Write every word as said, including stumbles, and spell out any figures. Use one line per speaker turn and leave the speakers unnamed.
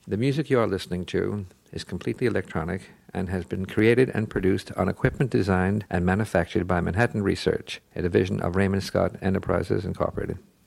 The music you are listening to is completely electronic and has been created and produced on equipment designed and manufactured by Manhattan Research, a division of Raymond Scott Enterprises, Incorporated.